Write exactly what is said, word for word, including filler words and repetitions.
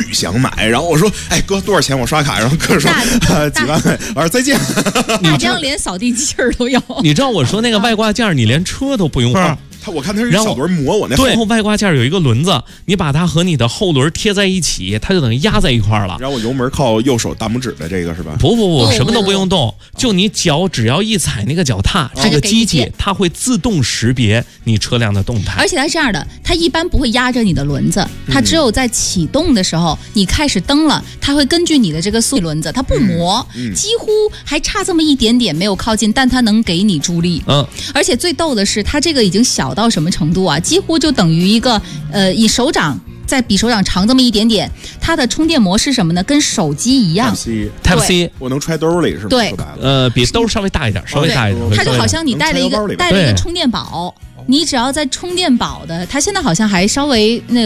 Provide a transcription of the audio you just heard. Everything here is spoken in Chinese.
想买，然后我说，哎哥多少钱？我刷卡，然后哥说呃几万块，我说再见。 大疆连扫地机器人都有。 你知道我说那个外挂件，你连车都不用放。 他我看他是小轮磨我那对，然后外挂件有一个轮子，你把它和你的后轮贴在一起，它就等于压在一块了。 然后我油门靠右手大拇指的这个是吧？ 不不不，什么都不用动，就你脚只要一踩那个脚踏，这个机器它会自动识别你车辆的动态。 而且它是这样的，它一般不会压着你的轮子，它只有在启动的时候，你开始蹬了，它会根据你的这个速轮子，它不磨， 嗯嗯、 几乎还差这么一点点没有靠近，但它能给你助力。 嗯， 而且最逗的是，它这个已经小到什么程度啊？几乎就等于一个呃，以手掌再比手掌长这么一点点。它的充电模式什么呢？跟手机一样 ，Type C， 我能揣兜里是吗？ 对， 呃，比兜稍微大一点，稍微大一点。 它就好像你带了一个带了一个充电宝，你只要在充电宝的，它现在好像还稍微那。